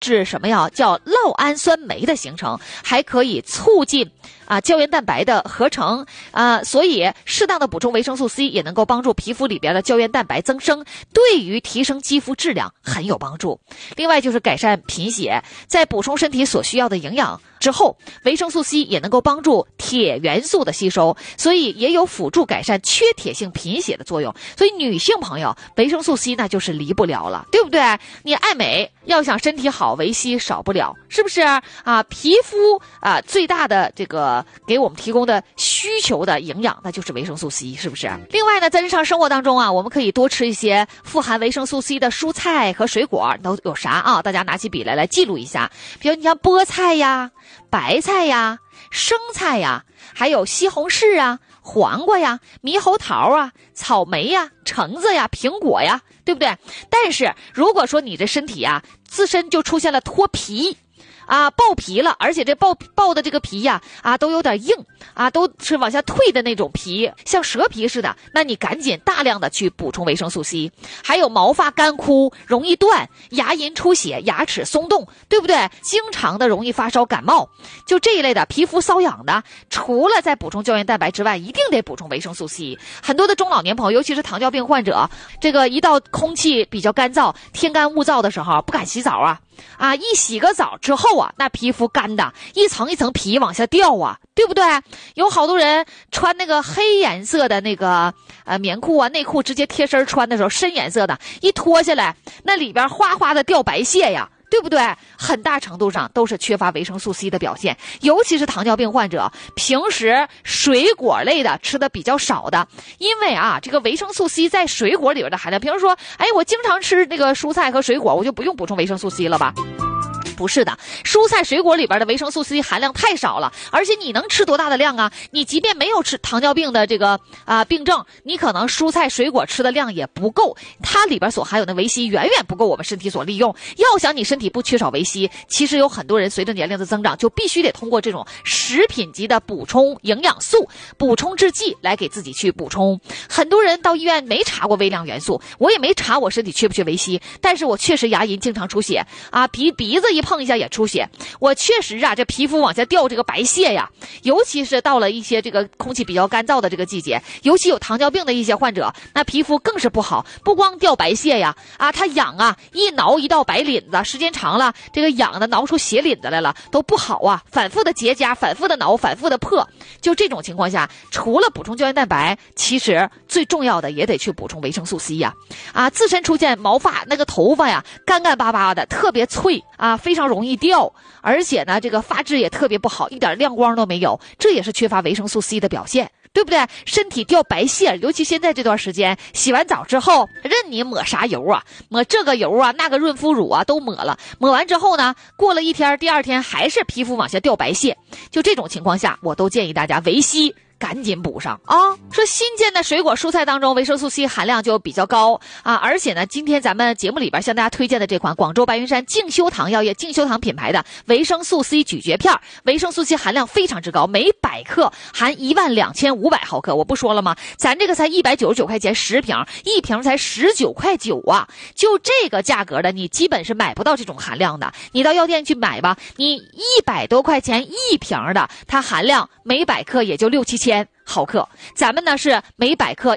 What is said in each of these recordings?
制什么呀？叫酪氨酸酶的形成，还可以促进胶原蛋白的合成所以适当的补充维生素 C 也能够帮助皮肤里边的胶原蛋白增生，对于提升肌肤质量很有帮助。另外就是改善贫血，在补充身体所需要的营养之后，维生素 C 也能够帮助铁元素的吸收，所以也有辅助改善缺铁性贫血的作用。所以女性朋友，维生素 C 那就是离不了了，对不对？你爱美要想身体好，维 C 少不了，是不是皮肤最大的这个给我们提供的需求的营养，那就是维生素 C， 是不是？另外呢，在日常生活当中我们可以多吃一些富含维生素 C 的蔬菜和水果，都有啥大家拿起笔来记录一下。比如你像菠菜呀、白菜呀、生菜呀，还有西红柿黄瓜呀、猕猴桃草莓呀、橙子呀、苹果呀，对不对？但是如果说你这身体自身就出现了脱皮爆皮了，而且这爆的这个皮都有点硬都是往下退的那种皮，像蛇皮似的，那你赶紧大量的去补充维生素 C。 还有毛发干枯、容易断、牙龈出血、牙齿松动，对不对？经常的容易发烧感冒，就这一类的皮肤瘙痒的，除了在补充胶原蛋白之外，一定得补充维生素 C。 很多的中老年朋友，尤其是糖尿病患者，这个一到空气比较干燥、天干物燥的时候不敢洗澡一洗个澡之后那皮肤干的一层一层皮往下掉对不对？有好多人穿那个黑颜色的那个棉裤内裤，直接贴身穿的时候，深颜色的一脱下来，那里边哗哗的掉白屑对不对？很大程度上都是缺乏维生素 C 的表现，尤其是糖尿病患者，平时水果类的吃的比较少的，因为这个维生素 C 在水果里边的含量，比如说，我经常吃那个蔬菜和水果，我就不用补充维生素 C 了吧？不是的，蔬菜水果里边的维生素 C 含量太少了，而且你能吃多大的量你即便没有吃糖尿病的这个病症，你可能蔬菜水果吃的量也不够，它里边所含有的维 C 远远不够我们身体所利用。要想你身体不缺少维 C， 其实有很多人随着年龄的增长，就必须得通过这种食品级的补充营养素、补充制剂来给自己去补充。很多人到医院没查过微量元素，我也没查我身体缺不缺维 C， 但是我确实牙龈经常出血鼻子一碰一下也出血，我确实这皮肤往下掉这个白屑尤其是到了一些这个空气比较干燥的这个季节，尤其有糖尿病的一些患者，那皮肤更是不好，不光掉白屑它痒一挠一道白领子，时间长了这个痒的挠出血领子来了，都不好反复的结痂，反复的挠，反复的破。就这种情况下，除了补充胶原蛋白，其实最重要的也得去补充维生素 C 自身出现毛发那个头发干干巴巴的，特别脆非常容易掉，而且呢这个发质也特别不好，一点亮光都没有，这也是缺乏维生素 C 的表现，对不对？身体掉白屑，尤其现在这段时间，洗完澡之后任你抹啥油抹这个油那个润肤乳都抹了，抹完之后呢，过了一天第二天还是皮肤往下掉白屑，就这种情况下，我都建议大家维 C赶紧补上说新鲜的水果蔬菜当中维生素 C 含量就比较高而且呢，今天咱们节目里边向大家推荐的这款广州白云山静修堂药业静修堂品牌的维生素 C 咀嚼片，维生素 C 含量非常之高，每100克含12500毫克，我不说了吗？咱这个才199块钱10瓶，一瓶才19.9块就这个价格的，你基本是买不到这种含量的。你到药店去买吧，你100多块钱一瓶的，它含量每100克也就6-7千毫克，咱们呢是每100克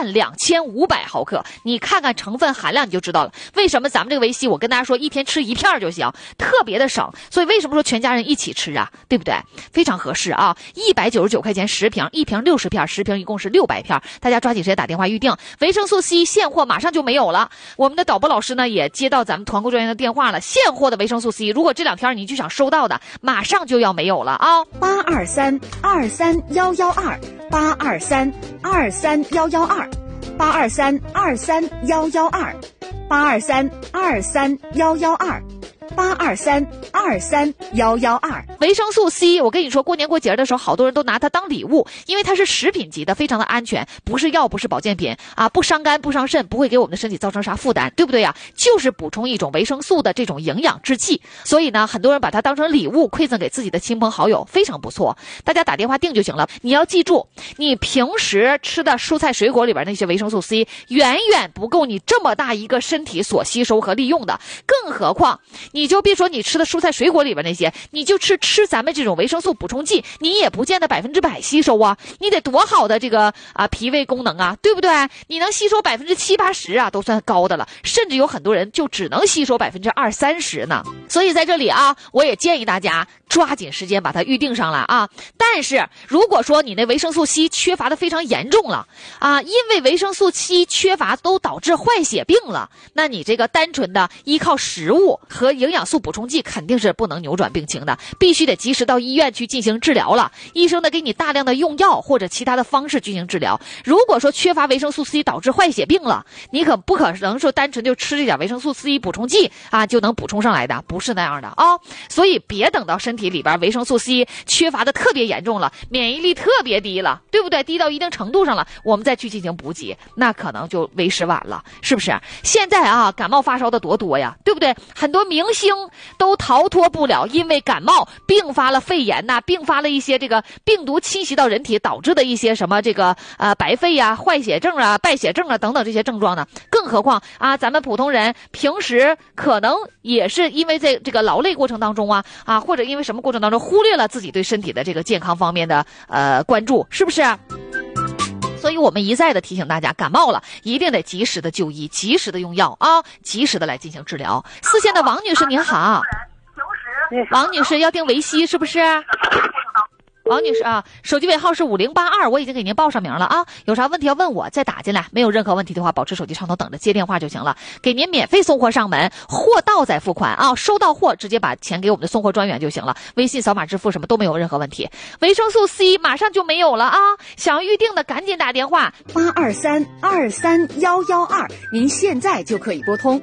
12500毫克，你看看成分含量你就知道了。为什么咱们这个维 C 我跟大家说一天吃1片就行，特别的省，所以为什么说全家人一起吃对不对？非常合适199块钱10瓶，一瓶60片，10瓶一共是600片，大家抓紧时间打电话预定。维生素 C 现货马上就没有了，我们的导播老师呢也接到咱们团购专员的电话了，现货的维生素 C 如果这2天你就想收到的，马上就要没有了 823231128231128232311282323112823231122 维生素 C， 我跟你说，过年过节的时候，好多人都拿它当礼物，因为它是食品级的，非常的安全，不是药，不是保健品啊，不伤肝不伤肾，不会给我们的身体造成啥负担，对不对呀？就是补充一种维生素的这种营养制剂，所以呢，很多人把它当成礼物馈赠给自己的亲朋好友，非常不错。大家打电话订就行了。你要记住，你平时吃的蔬菜水果里边那些维生素 C， 远远不够你这么大一个身体所吸收和利用的，更何况你就别说你吃的蔬菜水果里边那些，你就吃咱们这种维生素补充剂，你也不见得100%吸收啊。你得多好的这个脾胃功能啊，对不对？你能吸收70%、80%啊，都算高的了，甚至有很多人就只能吸收20%、30%呢。所以在这里啊，我也建议大家抓紧时间把它预定上来啊。但是如果说你那维生素 C 缺乏的非常严重了啊，因为维生素 C 缺乏都导致坏血病了，那你这个单纯的依靠食物和营养素补充剂肯定是不能扭转病情的，必须得及时到医院去进行治疗了。医生呢给你大量的用药或者其他的方式进行治疗。如果说缺乏维生素 C 导致坏血病了，你可不可能说单纯就吃这点维生素 C 补充剂啊就能补充上来的，不是那样的啊。所以别等到身体里边维生素 C 缺乏的特别严重了，免疫力特别低了，对不对？低到一定程度上了，我们再去进行补给，那可能就为时晚了，是不是？现在啊，感冒发烧的多呀，对不对？很多明星都逃脱不了因为感冒并发了肺炎呐，并发了一些这个病毒侵袭到人体导致的一些什么这个白肺呀、坏血症啊、败血症啊等等这些症状呢。更何况啊，咱们普通人平时可能也是因为在这个劳累过程当中啊，或者因为什么过程当中忽略了自己对身体的这个健康方面的关注，是不是？所以我们一再的提醒大家，感冒了一定得及时的就医，及时的用药啊，及时的来进行治疗。四线的王女士您好，王女士要订维 C 是不是？王女士啊，手机尾号是5082，我已经给您报上名了啊。有啥问题要问我，再打进来。没有任何问题的话，保持手机上头等着接电话就行了。给您免费送货上门，货到再付款啊。收到货直接把钱给我们的送货专员就行了，微信扫码支付什么都没有任何问题。维生素 C 马上就没有了啊，想预定的赶紧打电话 823-23112，您现在就可以拨通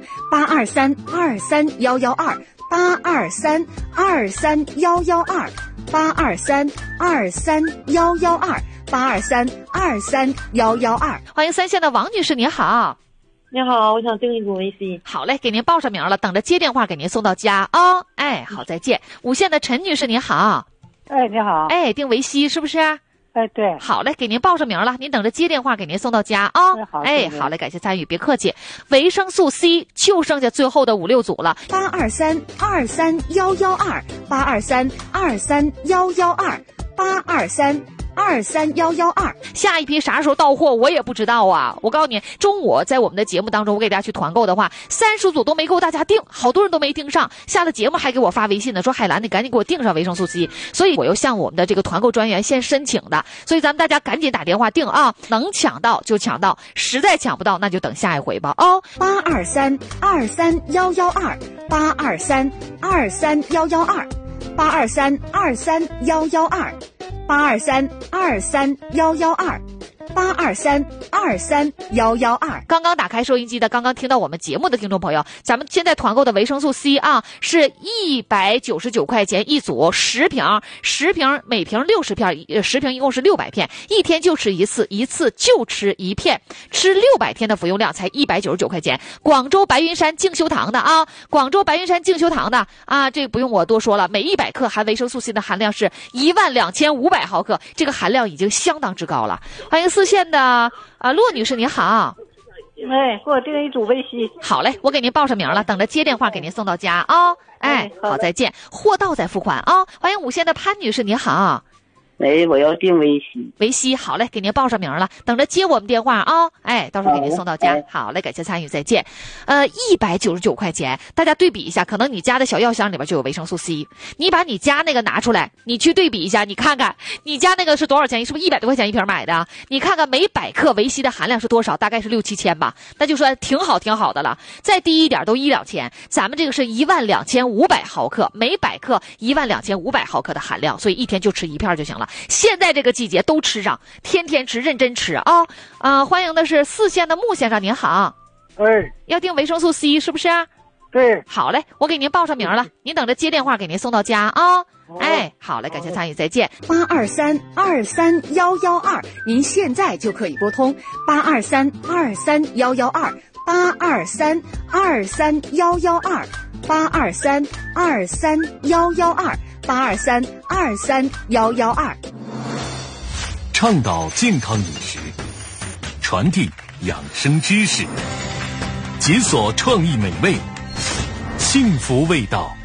823-23112，823-23112，823-23112，823-23112。 欢迎三线的王女士，您好。 你好，我想订一组维 C。 好嘞，给您报上名了，等着接电话给您送到家啊。哎，好，再见。五线的陈女士，您好。 哎，你好。 哎，订维 C 是不是？ 哎，对。 好嘞，给您报上名了，您等着接电话给您送到家啊。 好， 哎，好嘞，感谢参与，别客气。维生素 C 就剩下最后的5、6组了 ，823-23112，823-23112，823-23112。 下一批啥时候到货我也不知道啊。我告诉你，中午在我们的节目当中我给大家去团购的话，30组都没够大家订，好多人都没订上，下了节目还给我发微信呢，说海兰你赶紧给我订上维生素 C。 所以我又向我们的这个团购专员先申请的，所以咱们大家赶紧打电话订啊，能抢到就抢到，实在抢不到那就等下一回吧哦。 823-23112，823-23112，823-23112，823-23112。 刚刚打开收音机的，刚刚听到我们节目的听众朋友，咱们现在团购的维生素 C 啊，是199块钱一组，10瓶，每瓶60片，10瓶一共是600片，一天就吃一次，一次就吃1片，吃600天的服用量才199块钱。广州白云山净修堂的啊，这个不用我多说了，每100克含维生素 C 的含量是12500毫克，这个含量已经相当之高了。欢迎四线的骆女士，您好。 哎，给我订一组维 C。 好嘞，我给您报上名了，等着接电话给您送到家啊。哎，好，再见，货到再付款啊。欢迎5线的潘女士，您好。 喂，我要订维 C。 维 C， 好嘞，给您报上名了，等着接我们电话啊。哎，到时候给您送到家。好嘞，感谢参与，再见。199块钱，大家对比一下，可能你家的小药箱里边就有维生素 C， 你把你家那个拿出来，你去对比一下，你看看你家那个是多少钱？是不是100多块钱一瓶买的？你看看每100克维 C 的含量是多少？大概是6、7千吧，那就说挺好的了。再低一点都1、2千，咱们这个是12500毫克，每100克12500毫克的含量，所以一天就吃1片就行了。现在这个季节都吃上，天天吃，认真吃啊！欢迎的是4线的穆先生，您好。 哎， 要订维生素 C 是不是？ 对， 好嘞，我给您报上名了，您等着接电话给您送到家啊。哎，好嘞，感谢参与，再见。 823-23112，您现在就可以拨通823-23112，823-23112，823-23112，823-23112。 倡导健康饮食，传递养生知识，解锁创意美味，幸福味道。